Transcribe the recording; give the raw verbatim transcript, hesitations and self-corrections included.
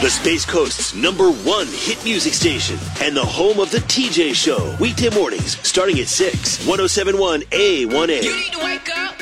the Space Coast's number one hit music station, and the home of the T J Show. Weekday mornings starting at six. one oh seven point one A one A. You need to wake up.